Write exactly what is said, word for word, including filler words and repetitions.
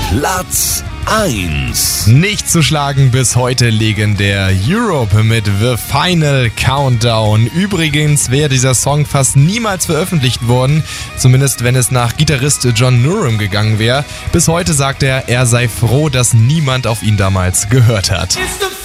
Platz eins. Nicht zu schlagen bis heute legendär Europe mit The Final Countdown. Übrigens wäre dieser Song fast niemals veröffentlicht worden, zumindest wenn es nach Gitarrist John Norum gegangen wäre. Bis heute sagt er, er sei froh, dass niemand auf ihn damals gehört hat. It's the